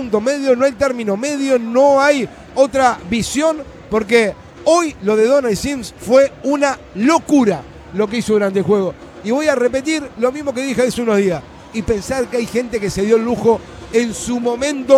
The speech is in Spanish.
punto medio, no hay término medio, no hay otra visión, porque hoy lo de Donald Sims fue una locura lo que hizo durante el juego. Y voy a repetir lo mismo que dije hace unos días, y pensar que hay gente que se dio el lujo en su momento